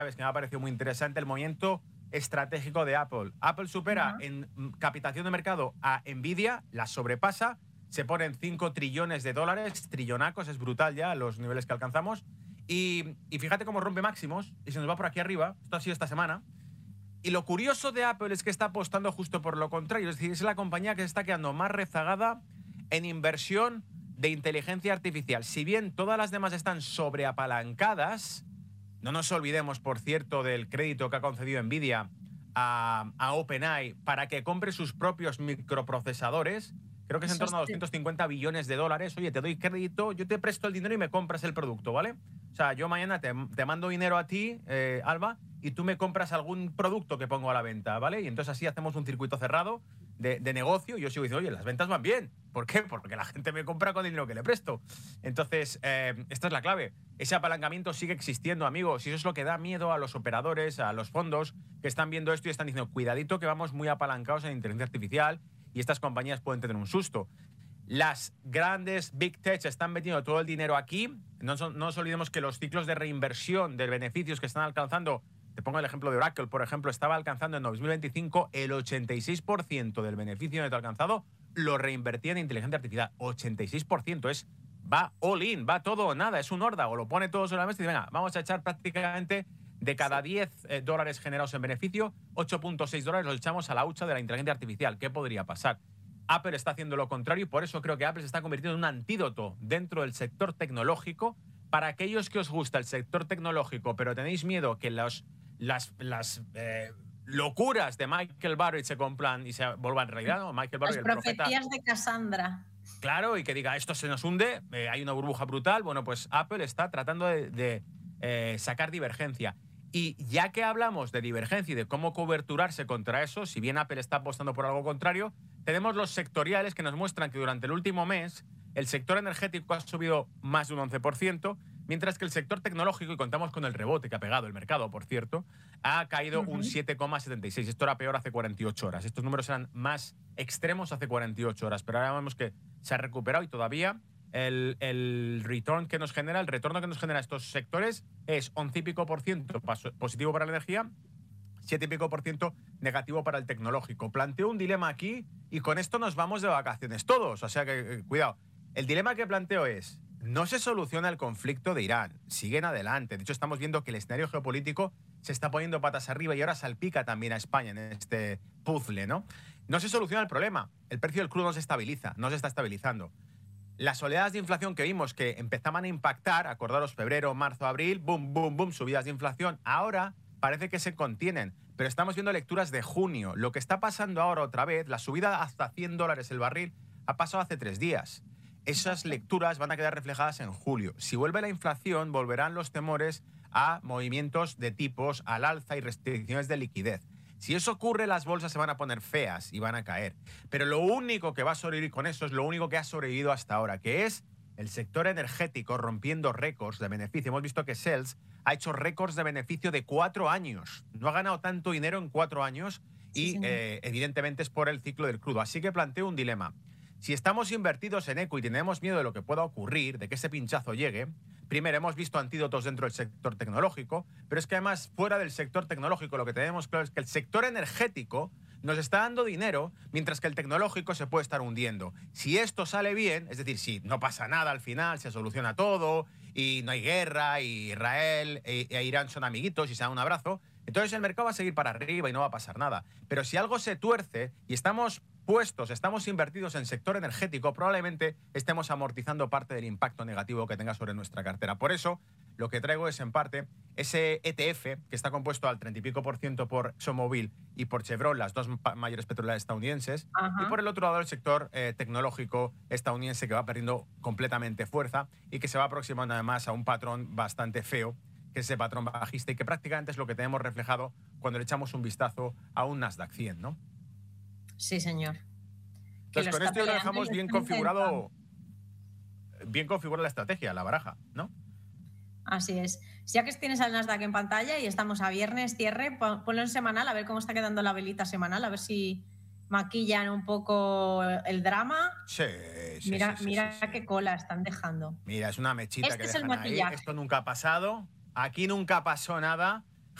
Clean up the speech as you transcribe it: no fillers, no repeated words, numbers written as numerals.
que me ha parecido muy interesante, el movimiento estratégico de Apple. Apple supera en capitación de mercado a Nvidia, la sobrepasa, se ponen 5 trillones de dólares, trillonacos, es brutal ya los niveles que alcanzamos. Y fíjate cómo rompe máximos y se nos va por aquí arriba. Esto ha sido esta semana. Y lo curioso de Apple es que está apostando justo por lo contrario. Es decir, es la compañía que se está quedando más rezagada en inversión de inteligencia artificial. Si bien todas las demás están sobreapalancadas, no nos olvidemos, por cierto, del crédito que ha concedido Nvidia a OpenAI para que compre sus propios microprocesadores. Creo que es en torno a 250 billones de dólares. Oye, te doy crédito, yo te presto el dinero y me compras el producto, ¿vale? O sea, yo mañana te mando dinero a ti, Alba, y tú me compras algún producto que pongo a la venta, ¿vale? Y entonces así hacemos un circuito cerrado de negocio. Y yo sigo diciendo, oye, las ventas van bien. ¿Por qué? Porque la gente me compra con el dinero que le presto. Entonces, esta es la clave. Ese apalancamiento sigue existiendo, amigos. Y eso es lo que da miedo a los operadores, a los fondos que están viendo esto y están diciendo, cuidadito que vamos muy apalancados en inteligencia artificial y estas compañías pueden tener un susto. Las grandes Big Tech están metiendo todo el dinero aquí. No nos olvidemos que los ciclos de reinversión de beneficios que están alcanzando, te pongo el ejemplo de Oracle, por ejemplo, estaba alcanzando en 2025 el 86% del beneficio neto alcanzado, lo reinvertía en inteligencia artificial. 86%, va all in, va todo o nada, es un órdago, lo pone todo sobre la mesa y dice, venga, vamos a echar prácticamente de cada 10 dólares generados en beneficio, 8.6 dólares los echamos a la hucha de la inteligencia artificial. ¿Qué podría pasar? Apple está haciendo lo contrario y por eso creo que Apple se está convirtiendo en un antídoto dentro del sector tecnológico. Para aquellos que os gusta el sector tecnológico, pero tenéis miedo que las locuras de Michael Burry se cumplan y se vuelvan realidad, ¿no? Michael Burry, las profecías de Cassandra. Claro, y que diga, esto se nos hunde, hay una burbuja brutal. Bueno, pues Apple está tratando de sacar divergencia. Y ya que hablamos de divergencia y de cómo coberturarse contra eso, si bien Apple está apostando por algo contrario, tenemos los sectoriales que nos muestran que durante el último mes el sector energético ha subido más de un 11%, mientras que el sector tecnológico, y contamos con el rebote que ha pegado el mercado, por cierto, ha caído un 7,76%. Esto era peor hace 48 horas. Estos números eran más extremos hace 48 horas, pero ahora vemos que se ha recuperado y todavía el return que nos genera, el retorno que nos genera estos sectores es 11 y pico por ciento positivo para la energía, 7 y pico por ciento negativo para el tecnológico. Planteo un dilema aquí y con esto nos vamos de vacaciones todos. O sea que, cuidado. El dilema que planteo es, no se soluciona el conflicto de Irán, siguen adelante. De hecho, estamos viendo que el escenario geopolítico se está poniendo patas arriba y ahora salpica también a España en este puzzle, ¿no? No se soluciona el problema. El precio del crudo no se estabiliza, no se está estabilizando. Las oleadas de inflación que vimos que empezaban a impactar, acordaros, febrero, marzo, abril, boom, boom, boom, subidas de inflación, ahora parece que se contienen, pero estamos viendo lecturas de junio. Lo que está pasando ahora otra vez, la subida hasta $100 el barril, ha pasado hace 3 días. Esas lecturas van a quedar reflejadas en julio. Si vuelve la inflación, volverán los temores a movimientos de tipos al alza y restricciones de liquidez. Si eso ocurre, las bolsas se van a poner feas y van a caer. Pero lo único que va a sobrevivir con eso es lo único que ha sobrevivido hasta ahora, que es el sector energético rompiendo récords de beneficio. Hemos visto que Cells ha hecho récords de beneficio de 4 años. No ha ganado tanto dinero en 4 años y evidentemente es por el ciclo del crudo. Así que planteo un dilema. Si estamos invertidos en eco y tenemos miedo de lo que pueda ocurrir, de que ese pinchazo llegue, primero hemos visto antídotos dentro del sector tecnológico, pero es que además fuera del sector tecnológico lo que tenemos claro es que el sector energético nos está dando dinero, mientras que el tecnológico se puede estar hundiendo. Si esto sale bien, es decir, si no pasa nada al final, se soluciona todo y no hay guerra, y Israel e Irán son amiguitos y se dan un abrazo, entonces el mercado va a seguir para arriba y no va a pasar nada. Pero si algo se tuerce y estamos invertidos en sector energético, probablemente estemos amortizando parte del impacto negativo que tenga sobre nuestra cartera. Por eso, lo que traigo es, en parte, ese ETF que está compuesto al 30 y pico por ciento por ExxonMobil y por Chevron, las dos mayores petroleras estadounidenses, y por el otro lado el sector tecnológico estadounidense que va perdiendo completamente fuerza y que se va aproximando además a un patrón bastante feo, que es ese patrón bajista y que prácticamente es lo que tenemos reflejado cuando le echamos un vistazo a un Nasdaq 100, ¿no? Sí, señor. Entonces, con esto ya lo dejamos bien configurada la estrategia, la baraja, ¿no? Así es. Ya que tienes al Nasdaq en pantalla y estamos a viernes, cierre, ponlo en semanal, a ver cómo está quedando la velita semanal, a ver si maquillan un poco el drama. Sí. Mira qué cola están dejando. Mira, es una mechita que es el dejan ahí. maquillaje. Esto nunca ha pasado. Aquí nunca pasó nada.